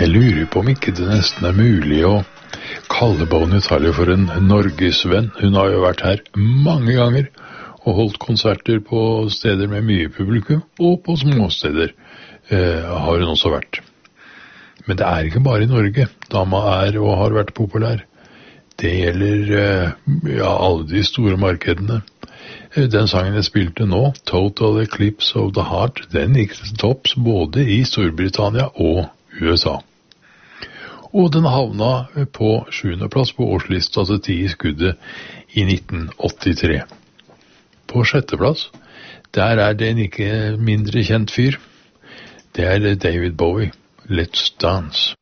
Jeg lurer på om ikke det nesten mulig å kalle Bonnie Tyler for en norgesvenn. Hun har jo vært her mange ganger og holdt konserter på steder med mye publikum, og på småsteder har hun også vært. Men det ikke bare i Norge dama og har vært populær. Det gjelder alle de store markedene. Den sangen jeg spilte nå, Total Eclipse of the Heart, den gikk til topps både i Storbritannia og USA. Og den havna på 7. plass på årslista til 10 i skuddet i 1983. På 6. plass, der det en ikke mindre kjent fyr. Det David Bowie, Let's Dance.